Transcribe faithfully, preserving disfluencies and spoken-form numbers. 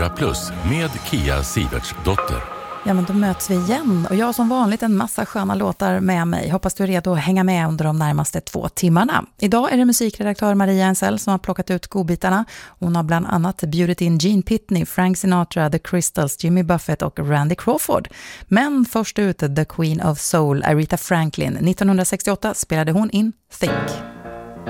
fyra plus med Kia Sivertsdotter. Ja, men då möts vi igen och jag har som vanligt en massa sköna låtar med mig. Hoppas du är redo att hänga med under de närmaste två timmarna. Idag är det musikredaktör Maria Ensel som har plockat ut godbitarna. Hon har bland annat bjudit in Gene Pitney, Frank Sinatra, The Crystals, Jimmy Buffett och Randy Crawford. Men först ut The Queen of Soul, Aretha Franklin. nittonhundrasextioåtta spelade hon in Think.